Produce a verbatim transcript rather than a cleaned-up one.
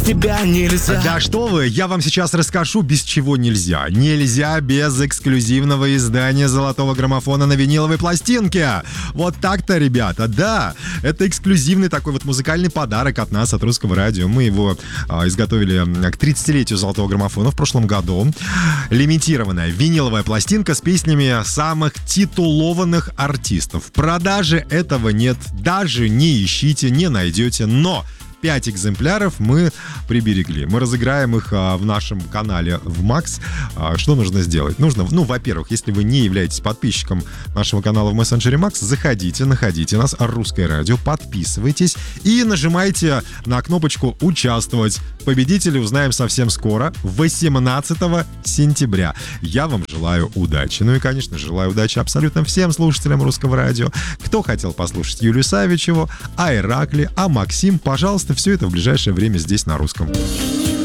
тебя нельзя. Да что вы, я вам сейчас расскажу, без чего нельзя. Нельзя без эксклюзивного издания золотого граммофона на виниловой пластинке. Вот так-то, ребята, да. Это эксклюзивный такой вот музыкальный подарок от нас, от Русского радио. Мы его а, изготовили к тридцатилетию золотого граммофона в прошлом году. Лимитированная виниловая пластинка с песнями самых титулованных артистов. В продаже этого нет, даже не ищите, не найдете, но пять экземпляров мы приберегли. Мы разыграем их а, в нашем канале в Макс. А, что нужно сделать? Нужно, ну, во-первых, если вы не являетесь подписчиком нашего канала в мессенджере Макс, заходите, находите нас, Русское радио, подписывайтесь и нажимайте на кнопочку «Участвовать». Победителей узнаем совсем скоро, восемнадцатого сентября. Я вам желаю удачи. Ну и, конечно, желаю удачи абсолютно всем слушателям Русского радио. Кто хотел послушать Юлию Савичеву, а Иракли, а Максим, пожалуйста, все это в ближайшее время здесь на русском.